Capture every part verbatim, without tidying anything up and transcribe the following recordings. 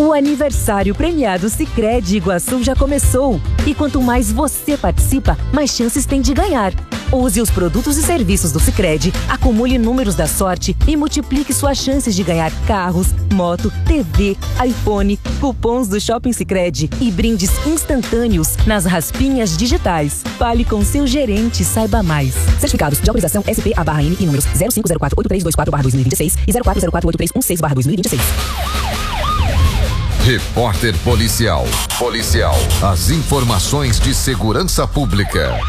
O aniversário premiado Sicredi Iguaçu já começou. E quanto mais você participa, mais chances tem de ganhar. Use os produtos e serviços do Sicredi, acumule números da sorte e multiplique suas chances de ganhar carros, moto, T V, iPhone, cupons do Shopping Sicredi e brindes instantâneos nas raspinhas digitais. Fale com seu gerente e saiba mais. Certificados de autorização S P A barra N e números zero cinco zero quatro oito três dois quatro barra dois mil e vinte e seis e zero quatro zero quatro oito três um seis barra dois mil e vinte e seis. Repórter Policial. Policial. As informações de segurança pública.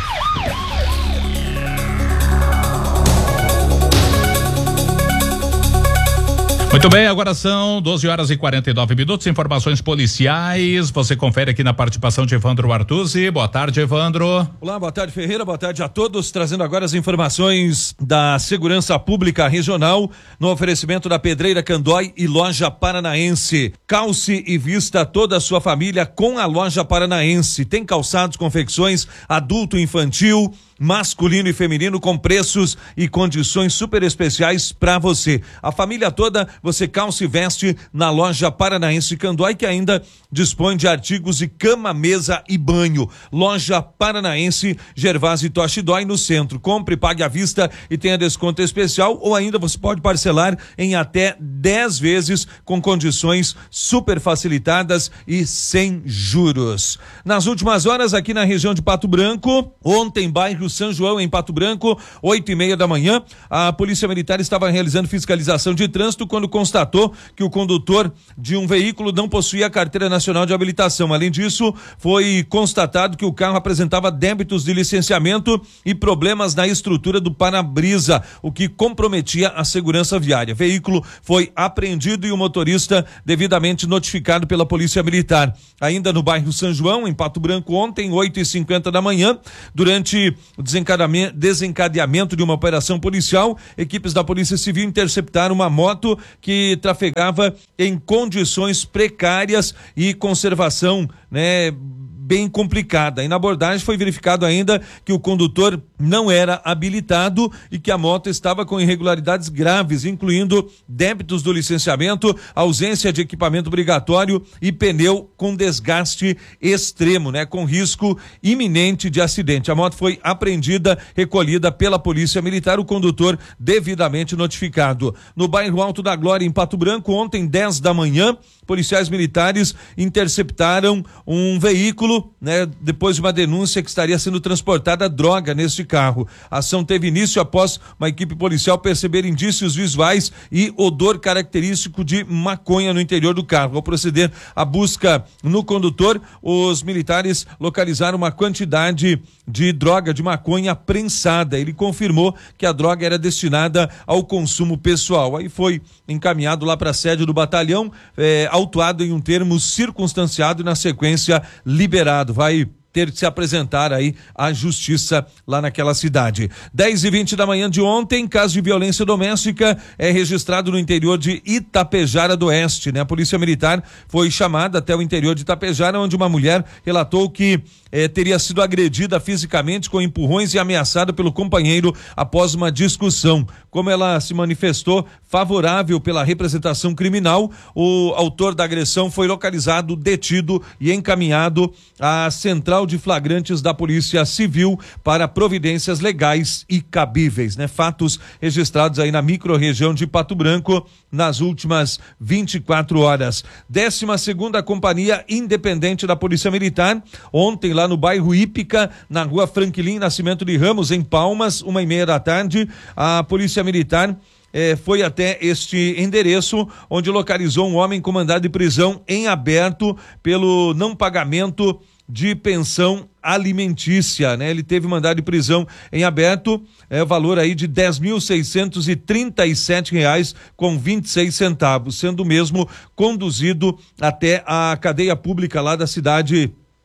Muito bem, agora são doze horas e quarenta e nove minutos, informações policiais, você confere aqui na participação de Evandro Artuzzi. Boa tarde, Evandro. Olá, boa tarde, Ferreira, boa tarde a todos, trazendo agora as informações da segurança pública regional, no oferecimento da Pedreira Candói e Loja Paranaense. Calce e vista toda a sua família com a Loja Paranaense. Tem calçados, confecções, adulto e infantil, masculino e feminino com preços e condições super especiais para você. A família toda, você calça e veste na Loja Paranaense Candói, que ainda dispõe de artigos de cama, mesa e banho. Loja Paranaense Gervásio Toshidói no centro. Compre, pague à vista e tenha desconto especial, ou ainda você pode parcelar em até dez vezes com condições super facilitadas e sem juros. Nas últimas horas aqui na região de Pato Branco, ontem bairro São João, em Pato Branco, oito e meia da manhã, a Polícia Militar estava realizando fiscalização de trânsito quando constatou que o condutor de um veículo não possuía a carteira nacional de habilitação. Além disso, foi constatado que o carro apresentava débitos de licenciamento e problemas na estrutura do para-brisa, o que comprometia a segurança viária. O veículo foi apreendido e o motorista devidamente notificado pela Polícia Militar. Ainda no bairro São João, em Pato Branco, ontem, oito e cinquenta da manhã, durante o desencadeamento de uma operação policial, equipes da Polícia Civil interceptaram uma moto que trafegava em condições precárias e conservação, né, bem complicada. E na abordagem foi verificado ainda que o condutor não era habilitado e que a moto estava com irregularidades graves, incluindo débitos do licenciamento, ausência de equipamento obrigatório e pneu com desgaste extremo, né, com risco iminente de acidente. A moto foi apreendida, recolhida pela Polícia Militar, o condutor devidamente notificado. No bairro Alto da Glória, em Pato Branco, ontem, dez da manhã, policiais militares interceptaram um veículo, né, depois de uma denúncia que estaria sendo transportada droga neste carro. A ação teve início após uma equipe policial perceber indícios visuais e odor característico de maconha no interior do carro. Ao proceder à busca no condutor, os militares localizaram uma quantidade de droga de maconha prensada. Ele confirmou que a droga era destinada ao consumo pessoal. Aí foi encaminhado lá para a sede do batalhão, é, autuado em um termo circunstanciado e na sequência liberado. Vai ter que se apresentar aí à justiça lá naquela cidade. dez e vinte da manhã de ontem, caso de violência doméstica é registrado no interior de Itapejara do Oeste, né? A Polícia Militar foi chamada até o interior de Itapejara, onde uma mulher relatou que eh, teria sido agredida fisicamente com empurrões e ameaçada pelo companheiro após uma discussão. Como ela se manifestou favorável pela representação criminal, o autor da agressão foi localizado, detido e encaminhado à central de flagrantes da Polícia Civil para providências legais e cabíveis, né? Fatos registrados aí na micro-região de Pato Branco nas últimas vinte e quatro horas. Décima segunda Companhia Independente da Polícia Militar, ontem lá no bairro Ípica, na rua Franklin Nascimento de Ramos, em Palmas, uma e meia da tarde, a Polícia Militar É, foi até este endereço, onde localizou um homem com mandado de prisão em aberto pelo não pagamento de pensão alimentícia, né? Ele teve mandado de prisão em aberto, é, valor aí de dez mil seiscentos e trinta e sete reais com vinte e seis centavos, sendo mesmo conduzido até a cadeia pública lá da cidade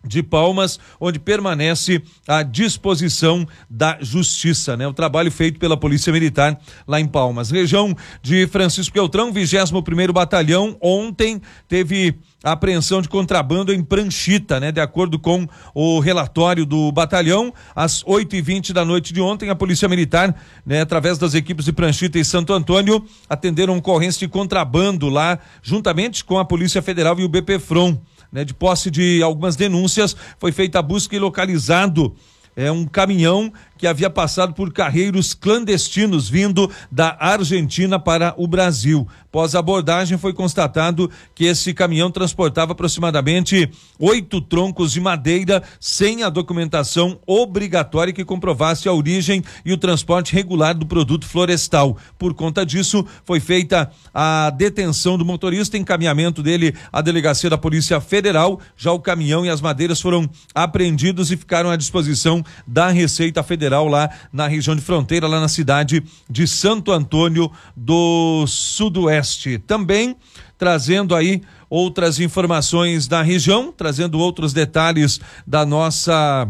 de Palmas, onde permanece à disposição da justiça, né? O trabalho feito pela Polícia Militar lá em Palmas. Região de Francisco Beltrão, vigésimo primeiro Batalhão, ontem teve a apreensão de contrabando em Pranchita, né? De acordo com o relatório do batalhão, às oito e vinte da noite de ontem, a Polícia Militar, né, através das equipes de Pranchita e Santo Antônio, atenderam ocorrência de contrabando lá, juntamente com a Polícia Federal e o B P Fron. Né, de posse de algumas denúncias, foi feita a busca e localizado é, um caminhão que havia passado por carreiros clandestinos vindo da Argentina para o Brasil. Após a abordagem, foi constatado que esse caminhão transportava aproximadamente oito troncos de madeira sem a documentação obrigatória que comprovasse a origem e o transporte regular do produto florestal. Por conta disso, foi feita a detenção do motorista, encaminhamento dele à delegacia da Polícia Federal. Já o caminhão e as madeiras foram apreendidos e ficaram à disposição da Receita Federal lá na região de fronteira, lá na cidade de Santo Antônio do Sudoeste. Também trazendo aí outras informações da região, trazendo outros detalhes da nossa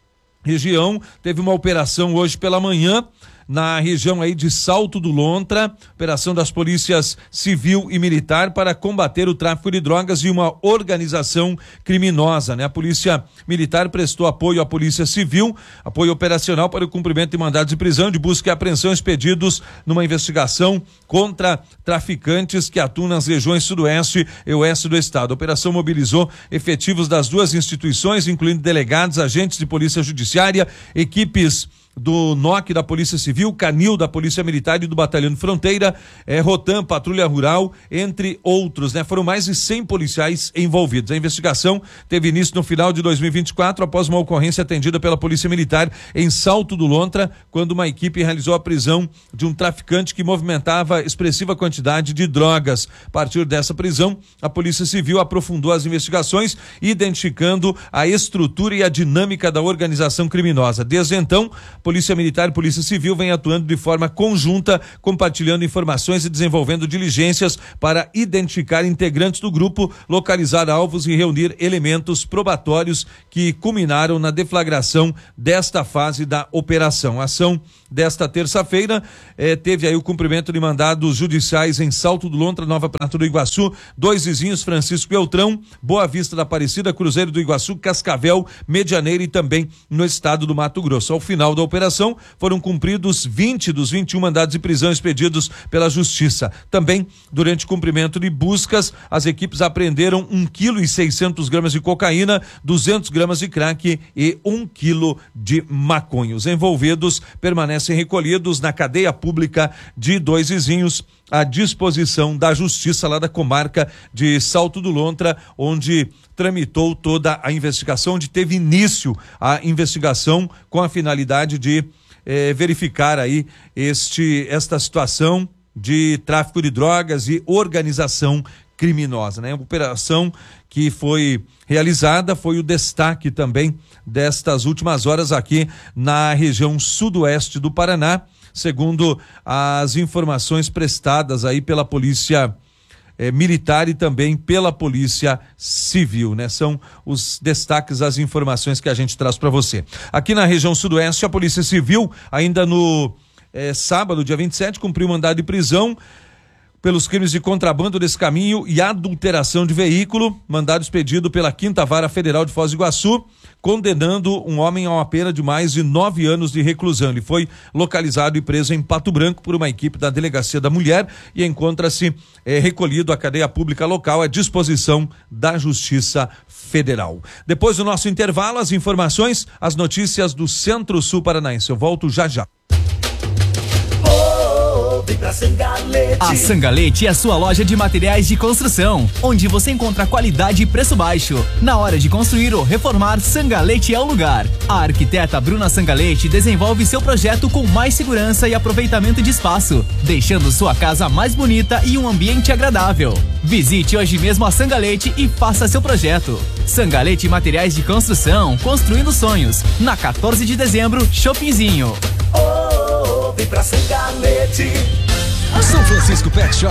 região. Teve uma operação hoje pela manhã na região aí de Salto do Lontra, operação das polícias civil e militar para combater o tráfico de drogas e uma organização criminosa, né? A polícia militar prestou apoio à polícia civil, apoio operacional para o cumprimento de mandados de prisão, de busca e apreensão expedidos numa investigação contra traficantes que atuam nas regiões sudoeste e oeste do estado. A operação mobilizou efetivos das duas instituições, incluindo delegados, agentes de polícia judiciária, equipes do N O C da Polícia Civil, Canil da Polícia Militar e do Batalhão de Fronteira, eh, Rotam, Patrulha Rural, entre outros, né? Foram mais de cem policiais envolvidos. A investigação teve início no final de dois mil e vinte e quatro, após uma ocorrência atendida pela Polícia Militar em Salto do Lontra, quando uma equipe realizou a prisão de um traficante que movimentava expressiva quantidade de drogas. A partir dessa prisão, a Polícia Civil aprofundou as investigações, identificando a estrutura e a dinâmica da organização criminosa. Desde então, Polícia Militar e Polícia Civil vem atuando de forma conjunta, compartilhando informações e desenvolvendo diligências para identificar integrantes do grupo, localizar alvos e reunir elementos probatórios que culminaram na deflagração desta fase da operação. A ação desta terça-feira eh, teve aí o cumprimento de mandados judiciais em Salto do Lontra, Nova Prata do Iguaçu, dois vizinhos, Francisco Beltrão, Boa Vista da Aparecida, Cruzeiro do Iguaçu, Cascavel, Medianeira e também no estado do Mato Grosso. Ao final da operação, foram cumpridos vinte dos vinte e um mandados de prisão expedidos pela Justiça. Também, durante o cumprimento de buscas, as equipes apreenderam um quilo e seiscentos gramas de cocaína, duzentos gramas de crack e um quilo de maconha. Os envolvidos permanecem recolhidos na cadeia pública de Dois Vizinhos, à disposição da Justiça lá da comarca de Salto do Lontra, onde tramitou toda a investigação, onde teve início a investigação com a finalidade de eh, verificar aí este, esta situação de tráfico de drogas e organização criminosa, né? A operação que foi realizada foi o destaque também destas últimas horas aqui na região sudoeste do Paraná, segundo as informações prestadas aí pela Polícia eh, Militar e também pela Polícia Civil, né? São os destaques, as informações que a gente traz para você. Aqui na região sudoeste, a Polícia Civil, ainda no eh, sábado, dia vinte e sete, cumpriu mandado de prisão pelos crimes de contrabando desse caminho e adulteração de veículo, mandado expedido pela Quinta Vara Federal de Foz do Iguaçu, condenando um homem a uma pena de mais de nove anos de reclusão. Ele foi localizado e preso em Pato Branco por uma equipe da Delegacia da Mulher e encontra-se eh, recolhido à cadeia pública local à disposição da Justiça Federal. Depois do nosso intervalo, as informações, as notícias do Centro-Sul Paranaense. Eu volto já já. A Sangalete é a sua loja de materiais de construção, onde você encontra qualidade e preço baixo. Na hora de construir ou reformar, Sangalete é o lugar. A arquiteta Bruna Sangalete desenvolve seu projeto com mais segurança e aproveitamento de espaço, deixando sua casa mais bonita e um ambiente agradável. Visite hoje mesmo a Sangalete e faça seu projeto. Sangalete Materiais de Construção, construindo sonhos. Na quatorze de dezembro, Shoppingzinho. Oh, vem pra Sangalete. São Francisco Pet Shop